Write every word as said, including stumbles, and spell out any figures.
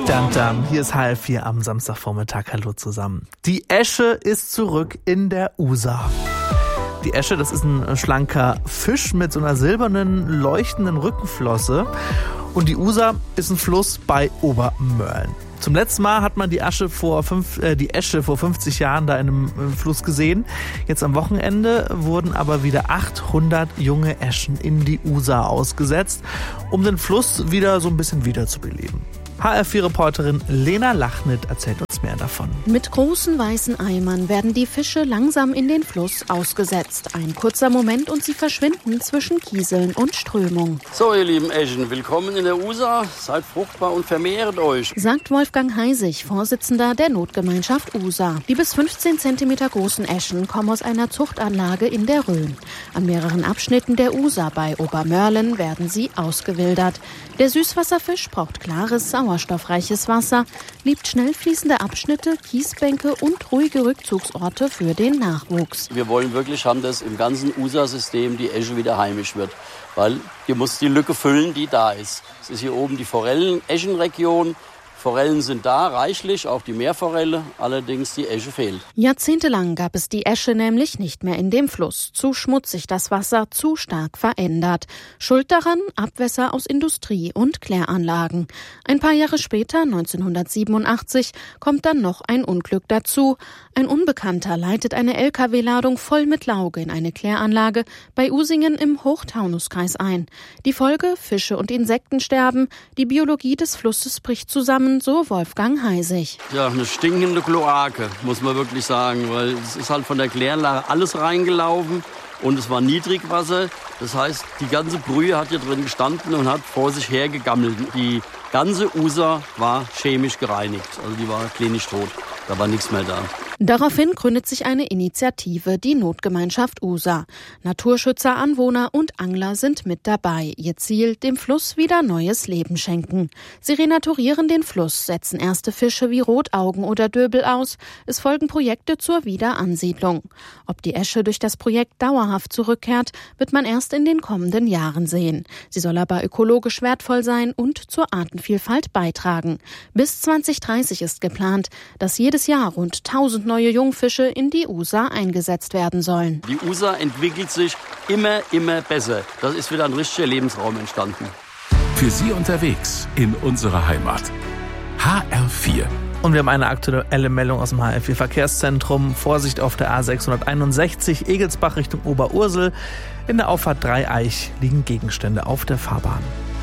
Dam, dam. Hier ist H L vier am Samstagvormittag. Hallo zusammen. Die Esche ist zurück in der Usa. Die Esche, das ist ein schlanker Fisch mit so einer silbernen, leuchtenden Rückenflosse. Und die Usa ist ein Fluss bei Obermörlen. Zum letzten Mal hat man die, Asche vor fünf, äh, die Esche vor fünfzig Jahren da in einem äh, Fluss gesehen. Jetzt am Wochenende wurden aber wieder achthundert junge Eschen in die Usa ausgesetzt, um den Fluss wieder so ein bisschen wiederzubeleben. H R vier Reporterin Lena Lachnitt erzählt uns mehr davon. Mit großen weißen Eimern werden die Fische langsam in den Fluss ausgesetzt. Ein kurzer Moment und sie verschwinden zwischen Kieseln und Strömung. So, ihr lieben Eschen, willkommen in der Usa. Seid fruchtbar und vermehrt euch, sagt Wolfgang Heisig, Vorsitzender der Notgemeinschaft Usa. Die bis fünfzehn Zentimeter großen Eschen kommen aus einer Zuchtanlage in der Rhön. An mehreren Abschnitten der Usa bei Obermörlen werden sie ausgewildert. Der Süßwasserfisch braucht klares, sauerstoffreiches Wasser, liebt schnell fließende Abschnitte, Kiesbänke und ruhige Rückzugsorte für den Nachwuchs. Wir wollen wirklich haben, dass im ganzen Usa-System die Esche wieder heimisch wird. Weil hier muss die Lücke füllen, die da ist. Es ist hier oben die Forellen-Eschen-Region. Forellen sind da, reichlich, auch die Meerforelle, allerdings die Esche fehlt. Jahrzehntelang gab es die Esche nämlich nicht mehr in dem Fluss. Zu schmutzig das Wasser, zu stark verändert. Schuld daran Abwässer aus Industrie- und Kläranlagen. Ein paar Jahre später, neunzehnhundertsiebenundachtzig, kommt dann noch ein Unglück dazu. Ein Unbekannter leitet eine L K W-Ladung voll mit Lauge in eine Kläranlage bei Usingen im Hochtaunuskreis ein. Die Folge: Fische und Insekten sterben, die Biologie des Flusses bricht zusammen, so Wolfgang Heisig. Ja, eine stinkende Kloake, muss man wirklich sagen, weil es ist halt von der Kläranlage alles reingelaufen und es war Niedrigwasser. Das heißt, die ganze Brühe hat hier drin gestanden und hat vor sich hergegammelt. Die ganze Usa war chemisch gereinigt, also die war klinisch tot. Da war nichts mehr da. Daraufhin gründet sich eine Initiative, die Notgemeinschaft Usa. Naturschützer, Anwohner und Angler sind mit dabei. Ihr Ziel: dem Fluss wieder neues Leben schenken. Sie renaturieren den Fluss, setzen erste Fische wie Rotaugen oder Döbel aus. Es folgen Projekte zur Wiederansiedlung. Ob die Esche durch das Projekt dauerhaft zurückkehrt, wird man erst in den kommenden Jahren sehen. Sie soll aber ökologisch wertvoll sein und zur Artenvielfalt beitragen. Bis zwanzig dreißig ist geplant, dass jedes Jahr rund tausend neue Jungfische in die Usa eingesetzt werden sollen. Die Usa entwickelt sich immer, immer besser. Das ist wieder ein richtiger Lebensraum entstanden. Für Sie unterwegs in unserer Heimat. H R vier. Und wir haben eine aktuelle Meldung aus dem H R vier Verkehrszentrum. Vorsicht auf der A sechshunderteinundsechzig, Egelsbach Richtung Oberursel. In der Auffahrt Dreieich liegen Gegenstände auf der Fahrbahn.